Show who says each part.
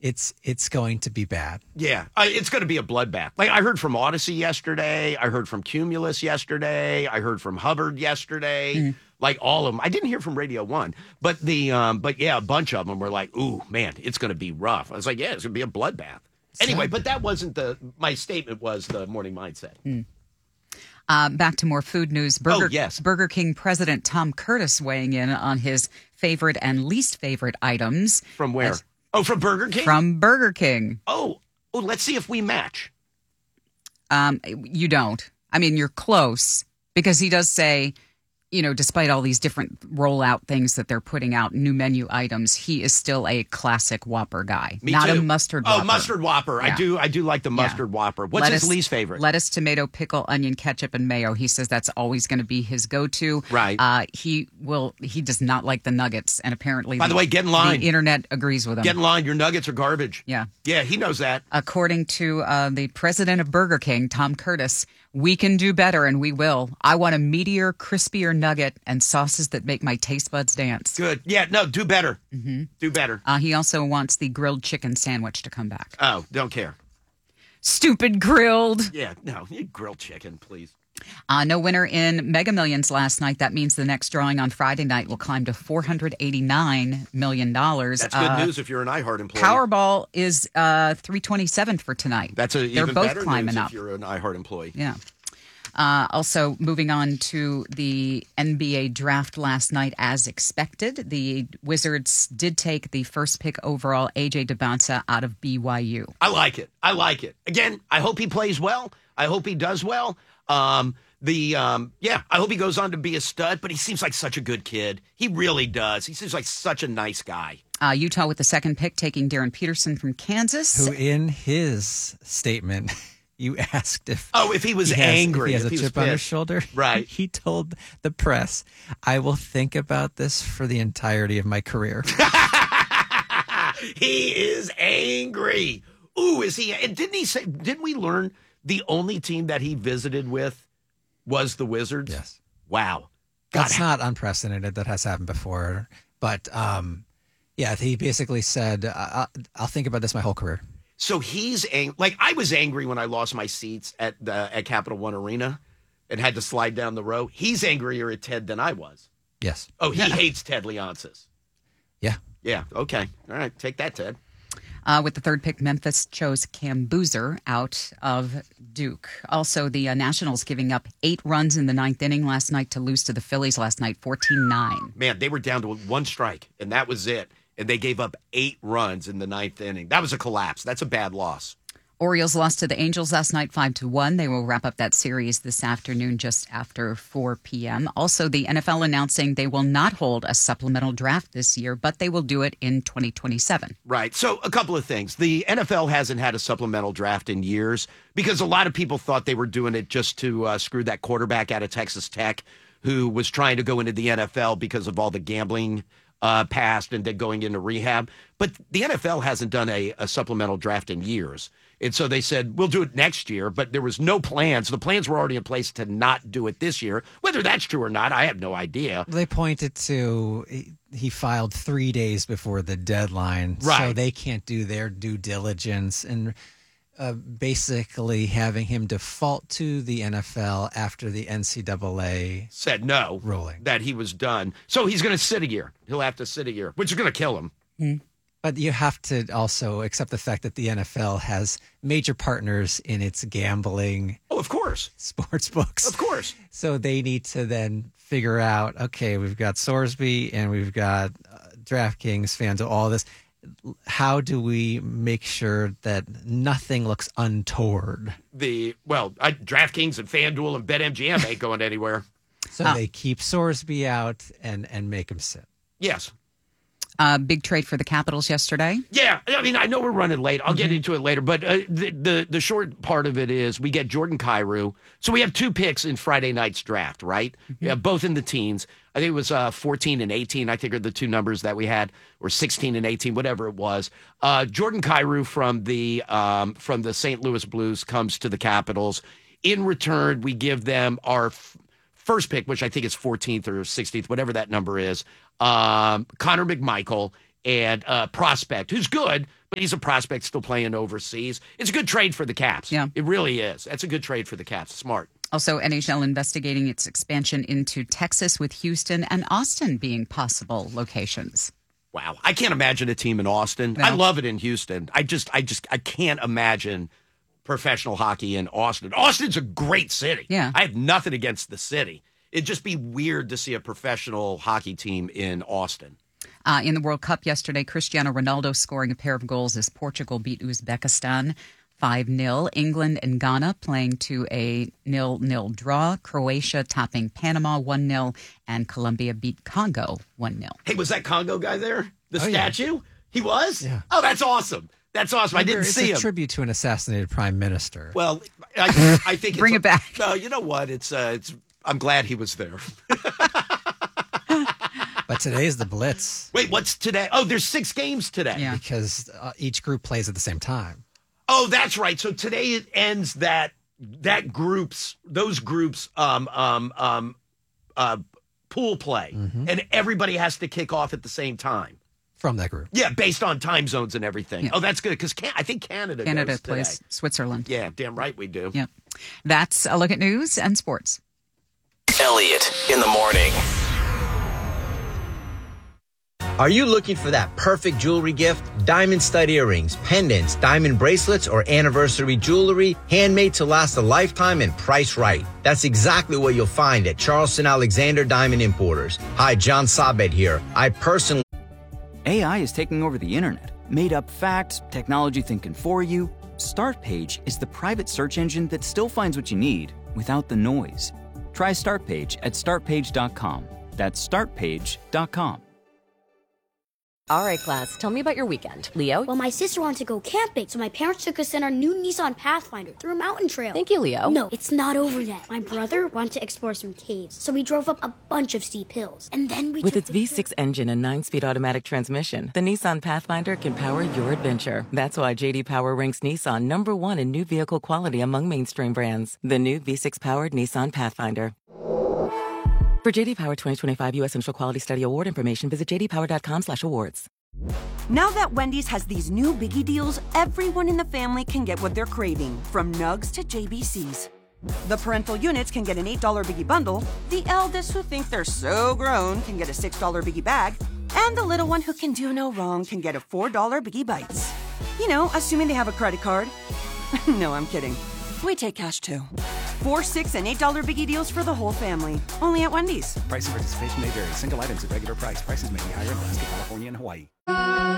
Speaker 1: it's going to be bad.
Speaker 2: Yeah, it's going to be a bloodbath. Like I heard from Odyssey yesterday. I heard from Cumulus yesterday. I heard from Hubbard yesterday. Like all of them. I didn't hear from Radio 1. But a bunch of them were like, ooh, man, it's going to be rough. I was like, yeah, it's going to be a bloodbath. Anyway, but that wasn't my statement was the morning mindset.
Speaker 3: Back to more food news. Burger King president Tom Curtis weighing in on his favorite and least favorite items.
Speaker 2: From where? From Burger King?
Speaker 3: From Burger King.
Speaker 2: Oh, let's see if we match.
Speaker 3: You don't. I mean, you're close because he does say, despite all these different rollout things that they're putting out, new menu items, he is still a classic Whopper guy.
Speaker 2: Me
Speaker 3: not
Speaker 2: too.
Speaker 3: a mustard Whopper.
Speaker 2: Oh, mustard Whopper. Yeah. I do like the mustard Whopper. What's his least favorite?
Speaker 3: Lettuce, tomato, pickle, onion, ketchup, and mayo. He says that's always going to be his go-to.
Speaker 2: Right.
Speaker 3: He does not like the nuggets, and apparently,
Speaker 2: by the way, get in line.
Speaker 3: The internet agrees with him.
Speaker 2: Get in line. Your nuggets are garbage.
Speaker 3: Yeah.
Speaker 2: Yeah, he knows that.
Speaker 3: According to the president of Burger King, Tom Curtis, we can do better, and we will. I want a meatier, crispier nugget and sauces that make my taste buds dance.
Speaker 2: Good. Yeah, no, do better. Mm-hmm. Do better.
Speaker 3: He also wants the grilled chicken sandwich to come back.
Speaker 2: Oh, don't care.
Speaker 3: Stupid grilled.
Speaker 2: Yeah, no, grilled chicken, please.
Speaker 3: No winner in Mega Millions last night. That means the next drawing on Friday night will climb to $489 million.
Speaker 2: That's good news if you're an iHeart employee.
Speaker 3: Powerball is $327 for tonight.
Speaker 2: They're
Speaker 3: both
Speaker 2: better
Speaker 3: climbing
Speaker 2: news
Speaker 3: up
Speaker 2: if you're an iHeart employee.
Speaker 3: Yeah. Also, moving on to the NBA draft last night, as expected, the Wizards did take the first pick overall, A.J. Debonsa, out of BYU.
Speaker 2: I like it. Again, I hope he plays well. I hope he does well. I hope he goes on to be a stud, but he seems like such a good kid. He really does. He seems like such a nice guy.
Speaker 3: Utah with the second pick, taking Darren Peterson from Kansas.
Speaker 1: Who in his statement... You asked if
Speaker 2: he was angry.
Speaker 1: If he has a chip on his shoulder.
Speaker 2: Right.
Speaker 1: He told the press, I will think about this for the entirety of my career.
Speaker 2: He is angry. Ooh, is he? And didn't we learn the only team that he visited with was the Wizards?
Speaker 1: Yes.
Speaker 2: Wow.
Speaker 1: That's not unprecedented. That has happened before. But, he basically said, I'll think about this my whole career.
Speaker 2: So he's angry. Like I was angry when I lost my seats at Capital One Arena and had to slide down the row. He's angrier at Ted than I was.
Speaker 1: Yes.
Speaker 2: Oh, he hates Ted Leonsis.
Speaker 1: Yeah.
Speaker 2: Yeah. Okay. All right. Take that, Ted.
Speaker 3: With the third pick, Memphis chose Cam Boozer out of Duke. Also, the Nationals giving up 8 runs in the ninth inning last night to lose to the Phillies last night, 14-9.
Speaker 2: Man, they were down to 1 strike, and that was it. And they gave up 8 runs in the ninth inning. That was a collapse. That's a bad loss.
Speaker 3: Orioles lost to the Angels last night 5-1. They will wrap up that series this afternoon just after 4 p.m. Also, the NFL announcing they will not hold a supplemental draft this year, but they will do it in 2027.
Speaker 2: Right. So a couple of things. The NFL hasn't had a supplemental draft in years because a lot of people thought they were doing it just to screw that quarterback out of Texas Tech who was trying to go into the NFL because of all the gambling past and then going into rehab. But the NFL hasn't done a supplemental draft in years. And so they said, we'll do it next year, but there was no plans. The plans were already in place to not do it this year. Whether that's true or not, I have no idea.
Speaker 1: They pointed to he filed 3 days before the deadline,
Speaker 2: right.
Speaker 1: So they can't do their due diligence and basically having him default to the NFL after the NCAA
Speaker 2: said no
Speaker 1: ruling
Speaker 2: that he was done. So he's going to sit a year. He'll have to sit a year, which is going to kill him.
Speaker 1: Mm-hmm. But you have to also accept the fact that the NFL has major partners in its gambling.
Speaker 2: Oh, of course.
Speaker 1: Sports books.
Speaker 2: Of course.
Speaker 1: So they need to then figure out, okay, we've got Sorsby and we've got DraftKings, FanDuel, all this. How do we make sure that nothing looks untoward?
Speaker 2: DraftKings and FanDuel and BetMGM ain't going anywhere.
Speaker 1: So they keep Sorsby out and make him sit.
Speaker 2: Yes.
Speaker 3: Big trade for the Capitals yesterday.
Speaker 2: Yeah, I mean, I know we're running late. I'll get into it later, but the short part of it is we get Jordan Kyrou. So we have 2 picks in Friday night's draft, right? Mm-hmm. Yeah, both in the teens. I think it was 14 and 18, I think are the 2 numbers that we had, or 16 and 18, whatever it was. Jordan Kyrou from the St. Louis Blues comes to the Capitals. In return, we give them our first pick, which I think is 14th or 16th, whatever that number is, Connor McMichael, and prospect who's good, but he's a prospect still playing overseas. It's a good trade for the Caps.
Speaker 3: Yeah.
Speaker 2: It really is. That's a good trade for the Caps. Smart.
Speaker 3: Also, NHL investigating its expansion into Texas, with Houston and Austin being possible locations.
Speaker 2: Wow. I can't imagine a team in Austin.
Speaker 3: No.
Speaker 2: I love it in Houston. I can't imagine professional hockey in Austin. Austin's a great city.
Speaker 3: Yeah.
Speaker 2: I have nothing against the city. It'd just be weird to see a professional hockey team in Austin.
Speaker 3: In the World Cup yesterday, Cristiano Ronaldo scoring a pair of goals as Portugal beat Uzbekistan 5-0. England and Ghana playing to a 0-0 draw. Croatia topping Panama 1-0. And Colombia beat Congo 1-0.
Speaker 2: Hey, was that Congo guy there? The
Speaker 1: Oh, yeah.
Speaker 2: statue? He was?
Speaker 1: Yeah.
Speaker 2: Oh, that's awesome. That's awesome. I didn't
Speaker 1: It's
Speaker 2: see
Speaker 1: a
Speaker 2: him.
Speaker 1: tribute to an assassinated prime minister.
Speaker 2: Well, I think it's
Speaker 3: Bring it back.
Speaker 2: No, you know what? It's I'm glad he was there.
Speaker 1: But today's the Blitz
Speaker 2: Wait, what's today? Oh, there's 6 games today.
Speaker 3: Yeah.
Speaker 1: because each group plays at the same time.
Speaker 2: Oh, that's right. So today it ends those groups pool play, and everybody has to kick off at the same time.
Speaker 1: From that group.
Speaker 2: Yeah, based on time zones and everything.
Speaker 3: Yeah.
Speaker 2: Oh, that's good because I think Canada goes
Speaker 3: plays
Speaker 2: today.
Speaker 3: Switzerland.
Speaker 2: Yeah, damn right we do.
Speaker 3: Yep. That's a look at news and sports.
Speaker 4: Elliot in the morning.
Speaker 5: Are you looking for that perfect jewelry gift? Diamond stud earrings, pendants, diamond bracelets, or anniversary jewelry, handmade to last a lifetime and priced right. That's exactly what you'll find at Charleston Alexander Diamond Importers. Hi, John Sabet here. I personally...
Speaker 6: AI is taking over the internet. Made up facts, technology thinking for you. Startpage is the private search engine that still finds what you need without the noise. Try Startpage at startpage.com. That's startpage.com.
Speaker 7: All right, class, tell me about your weekend. Leo?
Speaker 8: Well, my sister wanted to go camping, so my parents took us in our new Nissan Pathfinder through a mountain trail.
Speaker 7: Thank you, Leo.
Speaker 8: No, it's not over yet. My brother wanted to explore some caves, so we drove up a bunch of steep hills. And then we
Speaker 9: With
Speaker 8: took
Speaker 9: its V6 engine and 9-speed automatic transmission, the Nissan Pathfinder can power your adventure. That's why J.D. Power ranks Nissan #1 in new vehicle quality among mainstream brands. The new V6-powered Nissan Pathfinder. For J.D. Power 2025 U.S. Initial Quality Study Award information, visit jdpower.com/awards.
Speaker 10: Now that Wendy's has these new biggie deals, everyone in the family can get what they're craving, from nugs to JBCs. The parental units can get an $8 biggie bundle, the eldest who think they're so grown can get a $6 biggie bag, and the little one who can do no wrong can get a $4 biggie bites. You know, assuming they have a credit card. No, I'm kidding. We take cash too. 4, 6, and $8 biggie deals for the whole family. Only at Wendy's.
Speaker 11: Price and participation may vary. Single items at regular price. Prices may be higher in Alaska, California, and Hawaii.